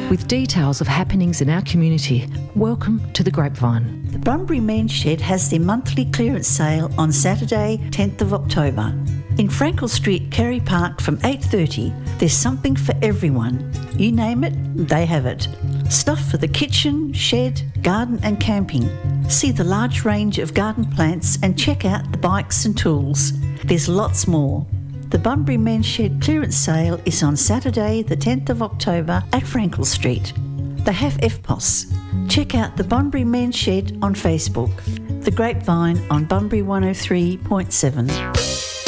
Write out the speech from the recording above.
With details of happenings in our community, welcome to The Grapevine. The Bunbury Men's Shed has their monthly clearance sale on Saturday, 10th of October. In Frankel Street, Kerry Park from 8:30, there's something for everyone. You name it, they have it. Stuff for the kitchen, shed, garden and camping. See the large range of garden plants and check out the bikes and tools. There's lots more. The Bunbury Men's Shed clearance sale is on Saturday the 10th of October at Frankel Street. They have FPOS. Check out the Bunbury Men's Shed on Facebook. The Grapevine on Bunbury 103.7.